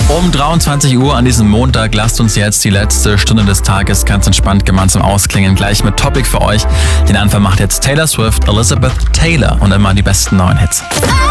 Um 23 Uhr an diesem Montag lasst uns jetzt die letzte Stunde des Tages ganz entspannt gemeinsam ausklingen. Gleich mit Topic für euch. Den Anfang macht jetzt Taylor Swift, Elizabeth Taylor und immer die besten neuen Hits.